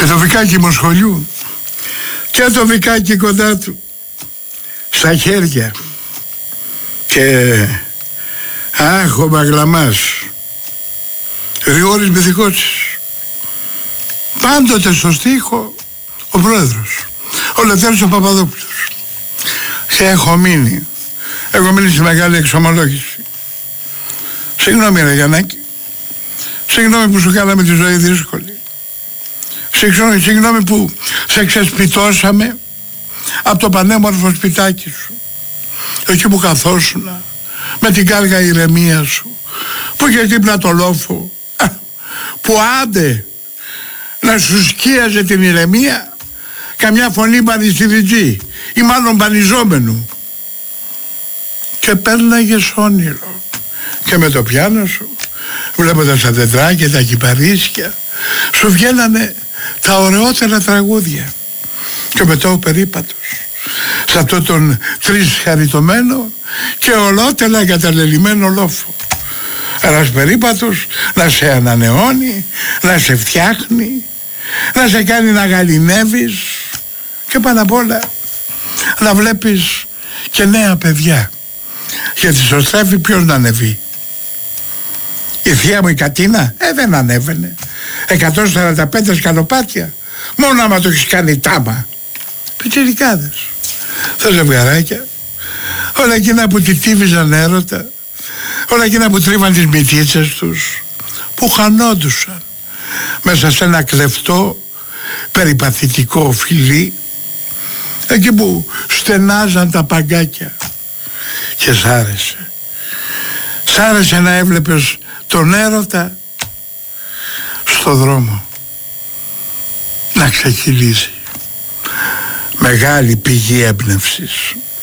το βικάκι Μοσχολιού και το βικάκι κοντά του στα χέρια. Και αχ, ο Μπαγλαμάς, Γρηγόρης Μυθικότσης, πάντοτε στο στίχο ο πρόεδρος, ο Λευτέρης ο Παπαδόπουλος. Σε έχω μείνει στη μεγάλη εξομολόγηση. Συγγνώμη ρε Γιαννάκη, συγγνώμη που σου κάναμε τη ζωή δύσκολη, συγγνώμη που σε ξεσπιτώσαμε από το πανέμορφο σπιτάκι σου, εκεί που καθόσουνα με την κάργα ηρεμία σου, που είχε δίπλα το λόφο, που άντε να σου σκίαζε την ηρεμία καμιά φωνή πανιστηριτζή ή μάλλον πανιζόμενου, και πέρναγες όνειρο και με το πιάνο σου, βλέποντας τα τετράκια, τα κυπαρίσια, σου βγαίνανε τα ωραιότερα τραγούδια. Και μετά ο περίπατος σε αυτό τον τρισχαριτωμένο και ολότελα καταλελειμμένο λόφο. Ένας περίπατος να σε ανανεώνει, να σε φτιάχνει, να σε κάνει να γαληνεύεις και πάνω απ' όλα να βλέπεις και νέα παιδιά. Γιατί στο στράφι ποιος να ανεβεί? Η θεία μου η Κατίνα δεν ανέβαινε 145 σκαλοπάτια, μόνο άμα το έχεις κάνει τάμα. Πιτσιρικάδες, τα ζευγαράκια, όλα εκείνα που τιτίβιζαν έρωτα, όλα εκείνα που τρίβαν τις μυτίτσες τους, που χανόντουσαν μέσα σε ένα κλεφτό περιπαθητικό φιλί, εκεί που στενάζαν τα παγκάκια. Και σ' άρεσε να έβλεπες τον έρωτα στο δρόμο να ξεκυλήσει. Μεγάλη πηγή έμπνευσης.